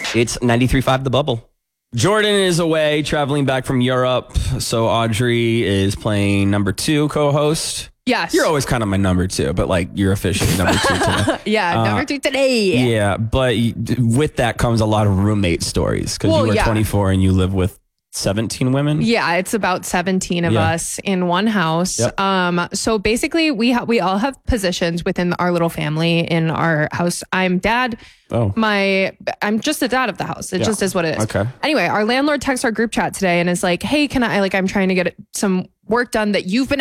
It's 93.5 The Bubble. Jordan is away, traveling back from Europe. So Audrey is playing number 2 co-host. Yes. You're always kind of my number 2, but like you're officially number 2 today. Yeah, number 2 today. Yeah, but with that comes a lot of roommate stories because you were 24 and you live with 17 women. Yeah, it's about 17 of us in one house. Yep. So basically we all have positions within our little family in our house. I'm dad. Oh. I'm just the dad of the house. It just is what it is. Okay. Anyway, our landlord texts our group chat today and is like, hey, I'm trying to get some work done that you've been